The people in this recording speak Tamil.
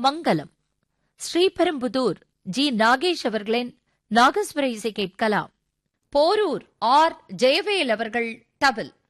மங்களம். ஸ்ரீபெரும்புதூர் ஜி. நாகேஷ் அவர்களின் நாகஸ்வர இசை கேட்கலாம். போரூர் ஆர். ஜெயவேல் அவர்கள் தவில்.